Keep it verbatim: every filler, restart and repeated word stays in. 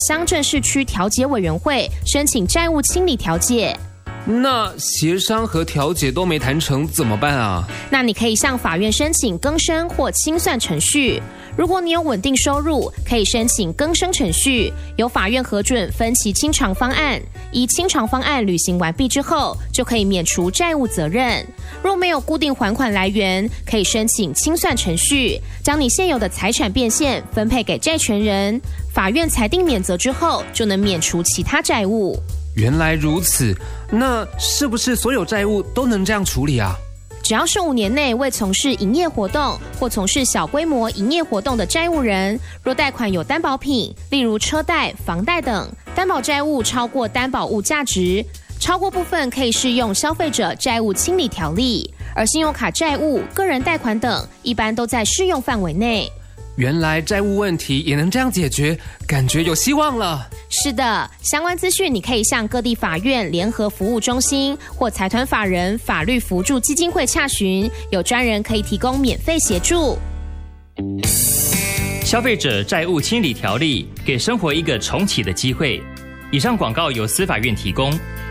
乡镇市区调解委员会申请债务清理调解。 那协商和调解都没谈成怎么办啊？ 那你可以向法院申请更生或清算程序。如果你有稳定收入，可以申请更生程序，由法院核准分期清偿方案。依清偿方案履行完毕之后，就可以免除债务责任。若没有固定还款来源，可以申请清算程序，将你现有的财产变现分配给债权人。法院裁定免责之后，就能免除其他债务。 原来如此，那是不是所有债务都能这样处理啊？ 只要是五年内未从事营业活动或从事小规模营业活动的债务人，若贷款有担保品，例如车贷、房贷等，担保债务超过担保物价值，超过部分可以适用消费者债务清理条例，而信用卡债务、个人贷款等，一般都在适用范围内。 原来债务问题也能这样解决，感觉有希望了。 是的，相关资讯你可以向各地法院联合服务中心或财团法人法律扶助基金会洽询，有专人可以提供免费协助。 消费者债务清理条例给生活一个重启的机会。以上广告由司法院提供。